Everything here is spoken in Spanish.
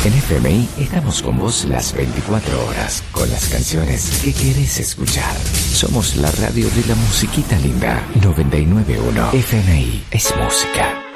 En FMI estamos con vos las 24 horas, con las canciones que querés escuchar. Somos la radio de la musiquita linda. 99.1 FMI es música.